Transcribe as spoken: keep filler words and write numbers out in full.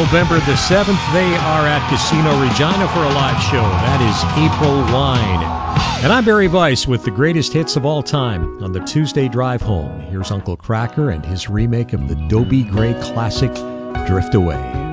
November the seventh, they are at Casino Regina for a live show. That is April Wine. And I'm Barry Weiss with the greatest hits of all time on the Tuesday Drive Home. Here's Uncle Kracker and his remake of the Dobie Gray classic, Drift Away.